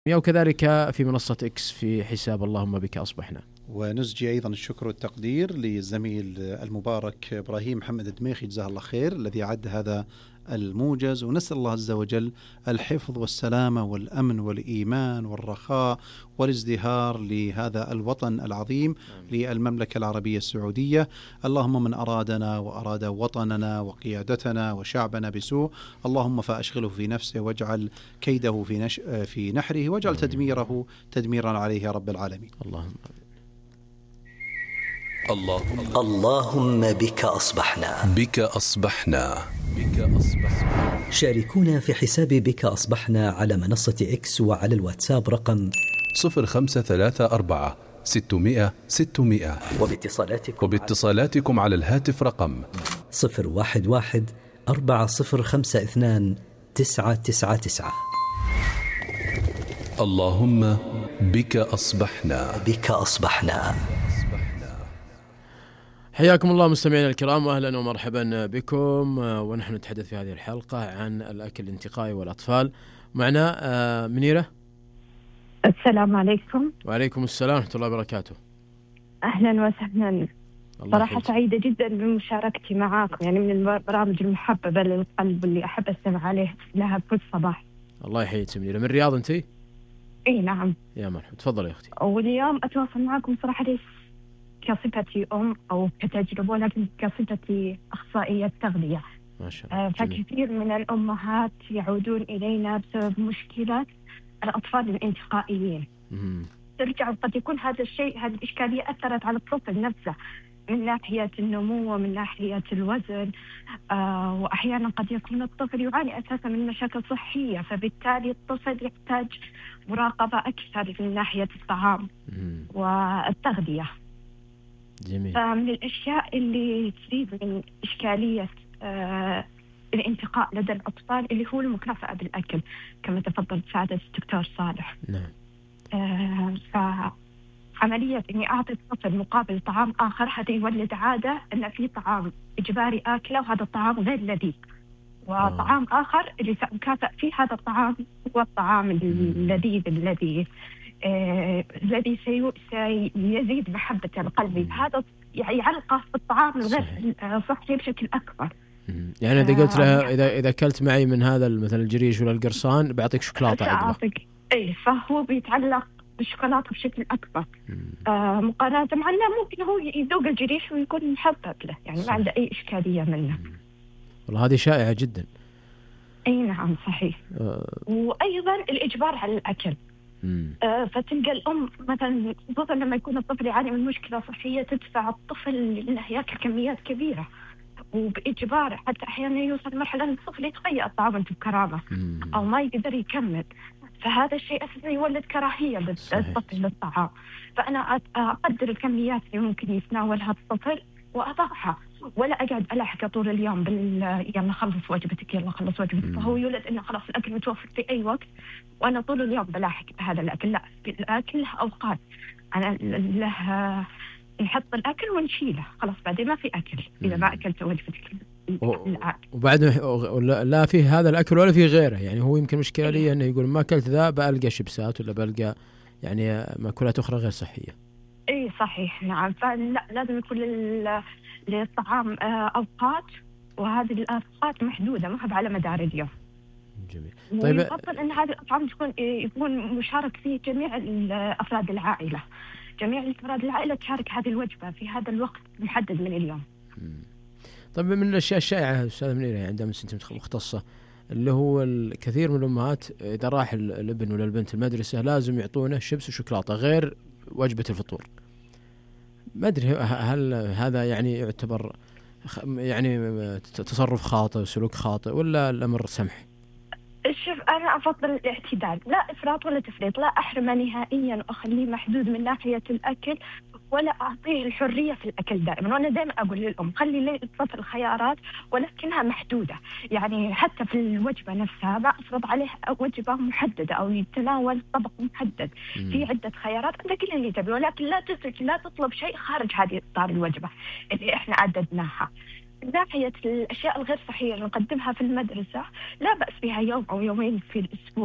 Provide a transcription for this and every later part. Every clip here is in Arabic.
وكذلك في منصة إكس في حساب اللهم بك أصبحنا. ونسجي أيضا الشكر والتقدير للزميل المبارك إبراهيم محمد الدميخي جزاه الله خير الذي عد هذا الموجز، ونسأل الله عز وجل الحفظ والسلامة والأمن والإيمان والرخاء والازدهار لهذا الوطن العظيم للمملكة العربية السعودية. اللهم من أرادنا وأراد وطننا وقيادتنا وشعبنا بسوء اللهم فأشغله في نفسه واجعل كيده في نحره واجعل تدميره تدميرا عليه يا رب العالمين. اللهم بك أصبحنا. بك أصبحنا. بك أصبحنا. شاركونا في حساب بك أصبحنا على منصة إكس وعلى الواتساب رقم 0534 600 600 وباتصالاتكم على الهاتف رقم 011 4052 999. اللهم بك أصبحنا. بك أصبحنا. حياكم الله مستمعينا الكرام، واهلا ومرحبا بكم، ونحن نتحدث في هذه الحلقة عن الأكل الانتقائي والأطفال. معنا منيرة. السلام عليكم. وعليكم السلام ورحمة الله وبركاته. أهلا وسهلا. صراحة سعيدة جدا بمشاركتي معاكم، يعني من البرامج المحببة للقلب اللي أحب أستمع عليه لها كل صباح. الله يحييك منيرة. من الرياض أنتي؟ إيه نعم. يا مرحبا، تفضل يا أختي. واليوم أتواصل معكم صراحة ليس كصفتي أم أو كتجربة، ولكن كصفتي أخصائية تغذية. ما شاء الله. فكثير من الأمهات يعودون إلينا بسبب مشكلة الأطفال الانتقائيين. ترجع قد يكون هذا الشيء، هذه الإشكالية أثرت على الطفل نفسه من ناحية النمو ومن ناحية الوزن، وأحيانا قد يكون الطفل يعاني أساسا من مشاكل صحية، فبالتالي الطفل يحتاج مراقبة أكثر من ناحية الطعام والتغذية. جميل. فمن الأشياء اللي تزيد من إشكالية الانتقاء لدى الأطفال اللي هو المكافأة بالأكل كما تفضل سعادة الدكتور صالح. نعم. فعملية إني أعطي الطفل مقابل طعام آخر، هذا يولد عادة أن في طعام إجباري آكله وهذا الطعام غير لذيذ، وطعام آخر اللي سأكافئ فيه هذا الطعام هو الطعام اللذيذ الذي سيزيد محبة القلب. هذا يعلقه في الطعام الغير صحي بشكل أكبر. يعني إذا قلت لها إذا أكلت معي من هذا مثلا الجريش ولا القرصان بعطيك شوكولاتة عقبه. إيه، فهو بيتعلق بالشوكولاتة بشكل أكبر مقارنة مع أنه ممكن هو يذوق الجريش ويكون محبب له، يعني ما عنده أي إشكالية منه. والله هذه شائعة جدا. أي نعم صحيح. وأيضا الإجبار على الأكل. فتلقى الأم مثلا خصوصا لما يكون الطفل يعاني من مشكلة صحية تدفع الطفل إنه يأكل كميات كبيرة وبإجبار، حتى أحيانا يوصل مرحلة أن الطفل يتقيأ الطعام بكرامة أو ما يقدر يكمل، فهذا الشيء أساسا يولد كراهية للطفل للطعام. فأنا أقدر الكميات اللي ممكن يتناولها الطفل وأضعها، ولا أقعد ألاحقه طول اليوم يلا خلص وجبتك يلا خلص وجبتك. فهو يولد إنه خلاص الأكل متوفر في أي وقت وأنا طول اليوم بلاحق هذا الأكل. لا، الأكل له أوقات، أنا له نحط الأكل ونشيله خلاص بعدين ما في أكل إذا ما أكلت وجبتك. وبعد لا فيه هذا الأكل ولا فيه غيره، يعني هو يمكن مشكلة لي أنه يقول ما أكلت ذا بألقى شيبسات ولا بألقى يعني مأكولات أخرى غير صحية. إيه صحيح نعم. فلا لازم يكون للطعام أوقات، وهذه الأوقات محدودة ما هي على مدار اليوم. جميل. طيب يفضل أن هذه الأطعمة يكون مشارك فيه جميع أفراد العائلة. جميع أفراد العائلة تشارك هذه الوجبة في هذا الوقت المحدد من اليوم. طيب من الأشياء الشائعة أستاذ منيرة يعني عندما أنت مختصة، اللي هو الكثير من الأمهات إذا راح الابن ولا البنت المدرسة لازم يعطونه شيبس وشوكولاتة غير وجبة الفطور. ما أدري هل هذا يعني يعتبر يعني تصرف خاطئ وسلوك خاطئ ولا الأمر سمح؟ شوف، أنا أفضل الاعتدال، لا إفراط ولا تفريط، لا أحرمه نهائيا وأخليه محدود من ناحية الأكل، ولا أعطيه الحرية في الأكل دائما. وأنا دائما أقول للأم خلي للطفل خيارات ولكنها محدودة، يعني حتى في الوجبة نفسها ما أفرض عليه وجبة محددة أو يتناول طبق محدد. في عدة خيارات أنت كل اللي تبي، ولكن لا تطلب شيء خارج هذه إطار الوجبة اللي إحنا عددناها. من ناحية الأشياء الغير صحية اللي نقدمها في المدرسة لا بأس بها يوم أو يومين في الأسبوع،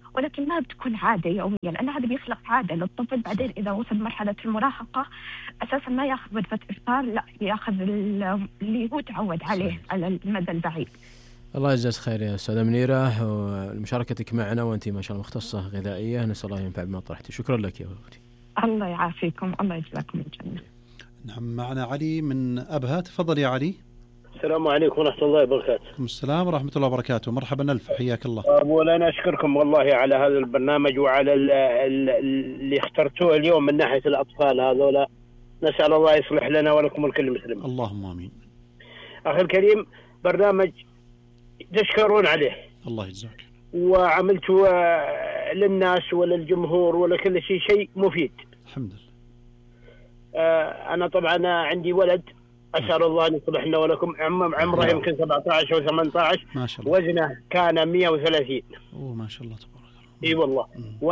ولكن ما بتكون عادة يومية، لأن هذا بيخلق عادة للطفل. بعدين إذا وصل مرحلة المراهقة أساسا ما يأخذ وجبة إفطار، لا يأخذ اللي هو تعود عليه على المدى البعيد. الله يجزاك خير يا أستاذة منيرة ومشاركتك معنا، وأنت ما شاء الله مختصة غذائية، نسأل الله ينفع بما طرحتي. شكرا لك يا أختي. الله يعافيكم، الله يجزاكم الجنة. نعم، معنا علي من أبها، تفضل يا علي. السلام عليكم ورحمة الله وبركاته. السلام ورحمة الله وبركاته، مرحبا ألف، حياك الله. أولا أنا أشكركم والله على هذا البرنامج وعلى اللي اخترتوه اليوم من ناحية الأطفال هذولا. نسأل الله يصلح لنا ولكم الكل مسلم. اللهم آمين. أخي الكريم، برنامج تشكرون عليه، الله يجزاك، وعملتوا للناس وللجمهور ولكل شيء مفيد الحمد لله. أنا طبعا عندي ولد، أسأل الله أن يصلح لنا ولكم. عمره يمكن 17 أو 18، ما شاء الله. وزنه كان 130. ما شاء الله تبارك الله. اي والله.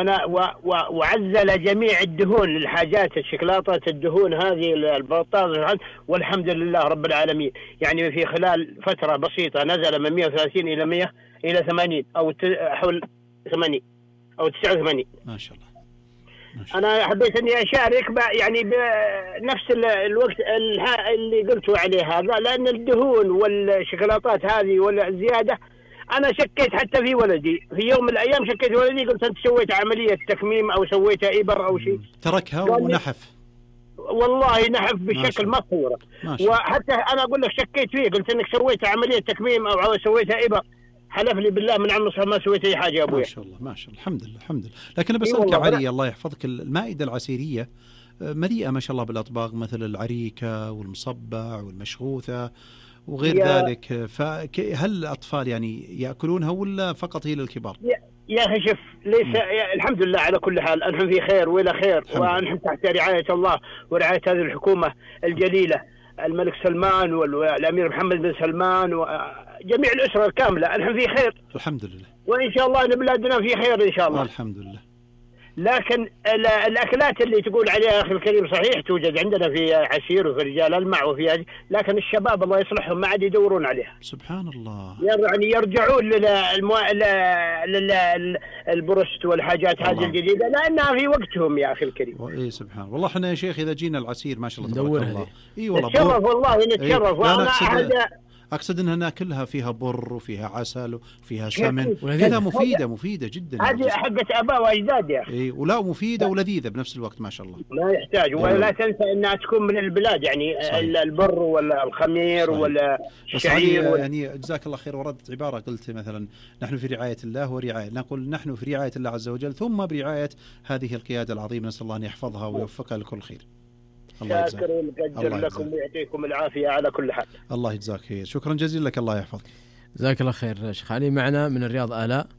وعزل جميع الدهون، الحاجات، الشوكولاتات، الدهون هذه، البطاطا، والحمد لله رب العالمين. يعني في خلال فترة بسيطة نزل من 130 إلى 100 إلى 80 أو حول 80 أو 89. ما شاء الله. أنا حبيت أني أشارك يعني بنفس الوقت اللي قلتوا عليه هذا، لأن الدهون والشوكولاتات هذه والزيادة أنا شكيت حتى في ولدي. في يوم من الأيام شكيت ولدي، قلت أنت سويت عملية تكميم أو سويت إبر أو شيء. تركها ونحف. والله نحف بشكل ما تصوره. وحتى أنا أقول لك شكيت فيه، قلت أنك سويت عملية تكميم أو سويت إبر. حلف لي بالله من عم ما سويت أي حاجة يا أبوي. ما شاء الله ما شاء الله، الحمد لله الحمد لله. لكن بسألك علي، الله يحفظك، المائدة العسيرية مليئة ما شاء الله بالأطباق، مثل العريكة والمصبع والمشغوثة وغير ذلك، فهل الأطفال يعني يأكلونها ولا فقط هي للكبار؟ يا أخي شوف، ليس الحمد لله على كل حال، نحن في خير وإلى خير، ونحن تحت رعاية الله ورعاية هذه الحكومة الجليلة، الملك سلمان والأمير محمد بن سلمان وجميع الأسرة الكاملة. نحن في خير الحمد لله، وإن شاء الله أن بلادنا في خير إن شاء الله. الحمد لله. لكن الأكلات اللي تقول عليها أخي الكريم صحيح توجد عندنا في عسير وفي رجال المع وفي هذه، لكن الشباب الله يصلحهم ما عاد يدورون عليها. سبحان الله. يعني يرجعون للبروست والحاجات هذه الجديدة لأنها في وقتهم يا أخي الكريم. إيه سبحان الله. والله احنا يا شيخ إذا جينا العسير ما شاء الله تبارك الله. إيه والله نتشرف، والله نتشرف. وأنا أقصد أنها ناكلها فيها بر وفيها عسل وفيها سمن، وهذا مفيدة جدا. هذه حقت آباء وأجداد يا أخي. إيه، ولا مفيدة ولذيذة بنفس الوقت ما شاء الله. لا يحتاج، ولا تنسى أنها تكون من البلاد، يعني صحيح. البر ولا الخمير صحيح. ولا الشعير يعني جزاك الله خير. وردت عبارة قلت مثلا نحن في رعاية الله ورعاية، نقول نحن في رعاية الله عز وجل ثم برعاية هذه القيادة العظيمة، نسأل الله أن يحفظها ويوفقها لكل خير. شاكر ونقدر لكم ويعطيكم العافية على كل حال. الله يجزاك خير، شكرا جزيلا لك، الله يحفظك. جزاك الله خير. شيخ علي معنا من الرياض آلاء.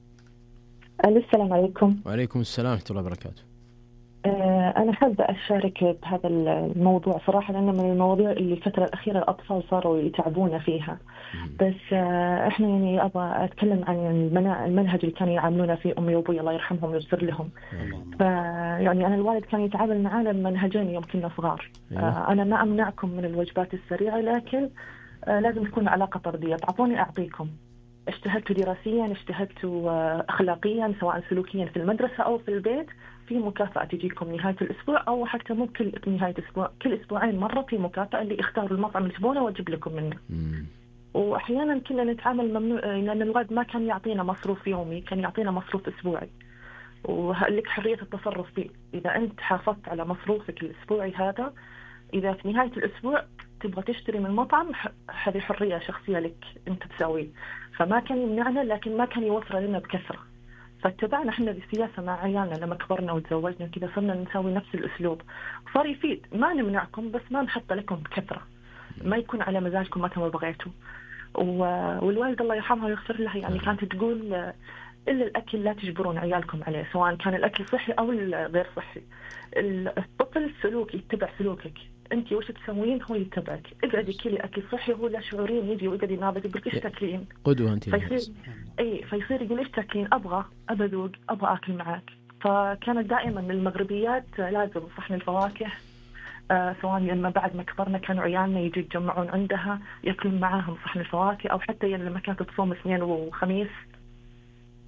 السلام عليكم. وعليكم السلام ورحمة الله وبركاته. أنا حابة أشارك بهذا الموضوع صراحة، لأنه من المواضيع اللي الفترة الأخيرة الأطفال صاروا يتعبون فيها. بس إحنا يعني أبغى أتكلم عن المنهج اللي كانوا يعاملونا فيه أمي وأبوي الله يرحمهم ويغفر لهم. يعني أنا الوالد كان يتعامل معنا بمنهجين يوم كنا صغار. أنا ما أمنعكم من الوجبات السريعة، لكن لازم تكون علاقة طردية، تعطوني أعطيكم. اجتهدتوا دراسيا، اجتهدتوا أخلاقيا، سواء سلوكيا في المدرسة أو في البيت، في مكافأة تجيكم نهاية الأسبوع، أو حتى مو كل نهاية أسبوع، كل أسبوعين مرة في مكافأة اللي اختاروا المطعم اللي تبونه وأجيب لكم منه. وأحيانا كنا نتعامل ممنوع، لأن الوالد ما كان يعطينا مصروف يومي، كان يعطينا مصروف أسبوعي، ولك حرية التصرف فيه. إذا أنت حافظت على مصروفك الأسبوعي هذا، إذا في نهاية الأسبوع تبغى تشتري من المطعم، هذه حرية شخصية لك أنت تسوي. فما كان يمنعنا، لكن ما كان يوفر لنا بكثرة. فاتبعنا احنا السياسة مع عيالنا لما كبرنا وتزوجنا كذا، صرنا نسوي نفس الأسلوب، صار يفيد. ما نمنعكم، بس ما نحط لكم بكثرة، ما يكون على مزاجكم متى ما بغيتوا. والوالد الله يرحمها ويغفر لها يعني كانت تقول إلا الأكل لا تجبرون عيالكم عليه، سواء كان الأكل صحي أو غير صحي. الطفل سلوك يتبع سلوكك، أنت وش تسوين هو يتبعك. اقعدي كلي أكل صحي، هو لا شعوريا يجي ويقعد ينابك يقول إيش تاكلين، قدوة أنت. فيصير يقول إيش تاكلين، أبغى أذوق، أبغى أكل معك. فكانت دائما من المغربيات لازم صحن الفواكه، سواء لما بعد ما كبرنا كانوا عيالنا يجي يتجمعون عندها يأكلون معاهم صحن الفواكه، أو حتى لما كانت تصوم اثنين وخميس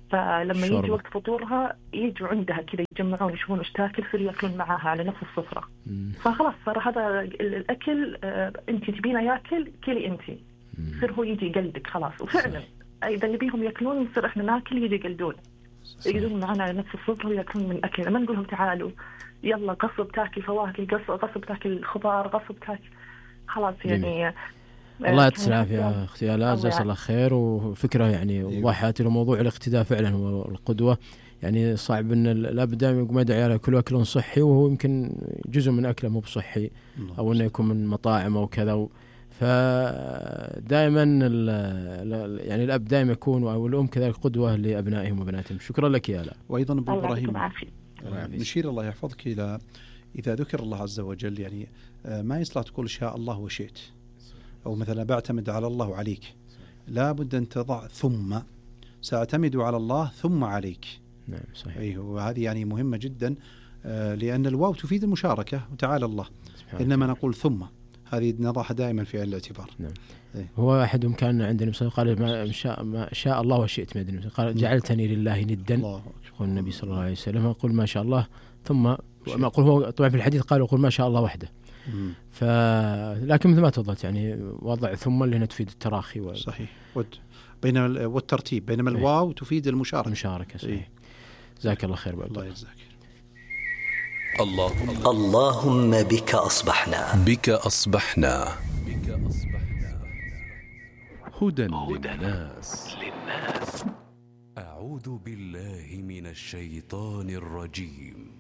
فلما يجي وقت فطورها يجوا عندها كذا يتجمعون يشوفون وش تاكل يصيروا ياكلون معاها على نفس السفرة. فخلاص صار هذا الأكل أنت تبينه ياكل كلي أنت، يصير هو يجي يقلدك خلاص. وفعلا إذا نبيهم ياكلون نصير إحنا ناكل يجي يقلدون معنا على نفس السفرة وياكلون من أكلنا. ما نقولهم تعالوا يلا غصب تاكل فواكه، غصب تاكل خضار، غصب تاكل خلاص يعني. الله يعطيك العافية أختي آلاء، جزاك الله خير. وفكرة يعني وضحت له موضوع الاقتداء فعلا هو القدوة. يعني صعب أن الأب دائما يقوم يدعي على كل أكل صحي وهو يمكن جزء من أكله مو بصحي أو أنه يكون من مطاعم أو كذا. فدائما يعني الأب دائما يكون أو الأم كذلك قدوة لأبنائهم وبناتهم. شكرا لك يا آلاء. وأيضا أبو إبراهيم نشير الله يحفظك إلى إذا ذكر الله عز وجل يعني ما يصلح تقول شاء الله وشئت، أو مثلا بعتمد على الله وعليك. لا بد أن تضع ثم سأعتمد على الله ثم عليك. نعم صحيح. أيه، وهذه يعني مهمة جدا لأن الواو تفيد المشاركة وتعالى الله، إنما نقول ثم هذه نضعها دائما في عين الاعتبار. نعم. هو أحدهم كان عندنا مثلا قال ما شاء الله وشئت، ما أدري قال جعلتني لله ندا. يقول النبي صلى الله عليه وسلم يقول ما شاء الله ثم ما أقول هو طبعا في الحديث قال يقول ما شاء الله وحده. لكن مثل ما تفضلت يعني وضع ثم اللي تفيد التراخي صحيح بين والترتيب، بينما الواو تفيد المشاركة. صحيح. جزاك الله خير. الله يجزاك. اللهم بك أصبحنا هدى للناس. أعوذ بالله من الشيطان الرجيم.